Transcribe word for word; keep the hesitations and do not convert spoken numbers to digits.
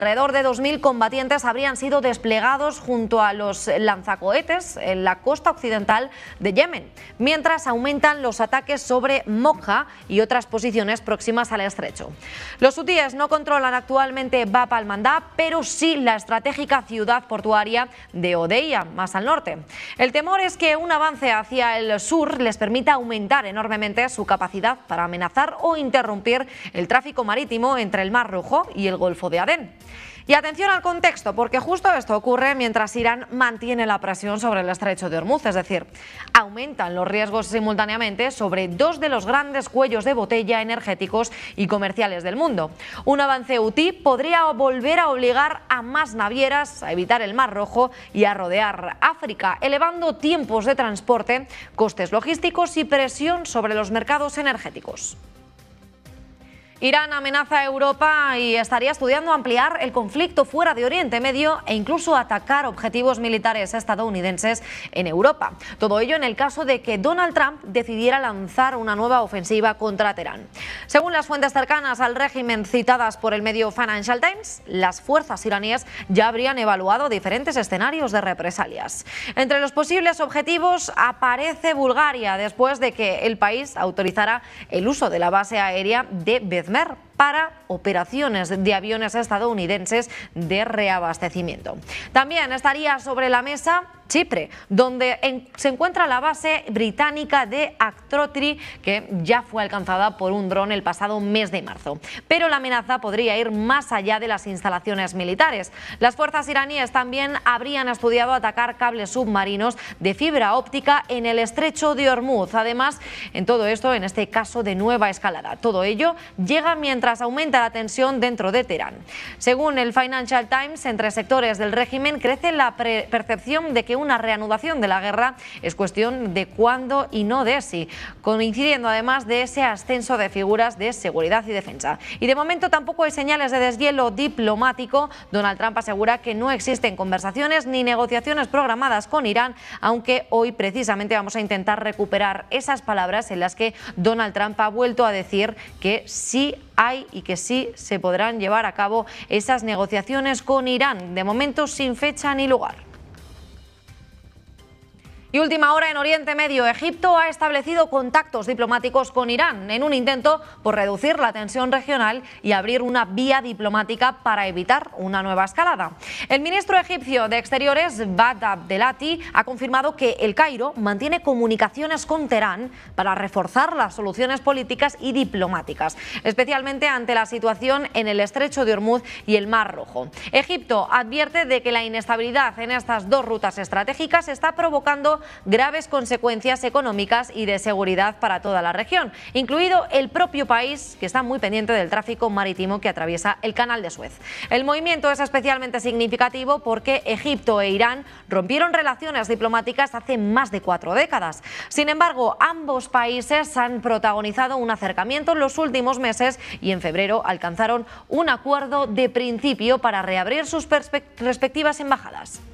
Alrededor de dos mil combatientes habrían sido desplegados junto a los lanzacohetes en la costa occidental de Yemen, mientras aumentan los ataques sobre Mokha y otras posiciones próximas al estrecho. Los hutíes no controlan actualmente Bab al-Mandab, pero sí la estratégica ciudad portuaria de Odeia, más al norte. El temor es que un avance hacia el sur les permita aumentar enormemente su capacidad para amenazar o interrumpir el tráfico marítimo entre el Mar Rojo y el Golfo de Adén. Y atención al contexto, porque justo esto ocurre mientras Irán mantiene la presión sobre el estrecho de Hormuz, es decir, aumentan los riesgos simultáneamente sobre dos de los grandes cuellos de botella energéticos y comerciales del mundo. Un avance hutí podría volver a obligar a más navieras a evitar el Mar Rojo y a rodear África, elevando tiempos de transporte, costes logísticos y presión sobre los mercados energéticos. Irán amenaza a Europa y estaría estudiando ampliar el conflicto fuera de Oriente Medio e incluso atacar objetivos militares estadounidenses en Europa. Todo ello en el caso de que Donald Trump decidiera lanzar una nueva ofensiva contra Teherán. Según las fuentes cercanas al régimen citadas por el medio Financial Times, las fuerzas iraníes ya habrían evaluado diferentes escenarios de represalias. Entre los posibles objetivos aparece Bulgaria, después de que el país autorizara el uso de la base aérea de Bezmir para operaciones de aviones estadounidenses de reabastecimiento. También estaría sobre la mesa Chipre, donde en, se encuentra la base británica de Akrotiri, que ya fue alcanzada por un dron el pasado mes de marzo. Pero la amenaza podría ir más allá de las instalaciones militares. Las fuerzas iraníes también habrían estudiado atacar cables submarinos de fibra óptica en el estrecho de Hormuz. Además, en todo esto, en este caso de nueva escalada. Todo ello llega mientras aumenta la tensión dentro de Teherán. Según el Financial Times, entre sectores del régimen crece la percepción de que una reanudación de la guerra es cuestión de cuándo y no de si, coincidiendo además de ese ascenso de figuras de seguridad y defensa. Y de momento tampoco hay señales de deshielo diplomático. Donald Trump asegura que no existen conversaciones ni negociaciones programadas con Irán, aunque hoy precisamente vamos a intentar recuperar esas palabras en las que Donald Trump ha vuelto a decir que sí hay y que sí se podrán llevar a cabo esas negociaciones con Irán, de momento sin fecha ni lugar. Y última hora en Oriente Medio, Egipto ha establecido contactos diplomáticos con Irán en un intento por reducir la tensión regional y abrir una vía diplomática para evitar una nueva escalada. El ministro egipcio de Exteriores, Bad Abdelati, ha confirmado que El Cairo mantiene comunicaciones con Teherán para reforzar las soluciones políticas y diplomáticas, especialmente ante la situación en el estrecho de Hormuz y el Mar Rojo. Egipto advierte de que la inestabilidad en estas dos rutas estratégicas está provocando graves consecuencias económicas y de seguridad para toda la región, incluido el propio país, que está muy pendiente del tráfico marítimo que atraviesa el Canal de Suez. El movimiento es especialmente significativo porque Egipto e Irán rompieron relaciones diplomáticas hace más de cuatro décadas. Sin embargo, ambos países han protagonizado un acercamiento en los últimos meses y en febrero alcanzaron un acuerdo de principio para reabrir sus respectivas embajadas.